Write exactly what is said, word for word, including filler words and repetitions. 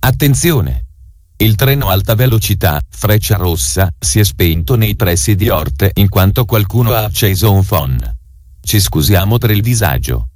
Attenzione! Il treno alta velocità, Frecciarossa, si è spento nei pressi di Orte in quanto qualcuno ha acceso un phon. Ci scusiamo per il disagio.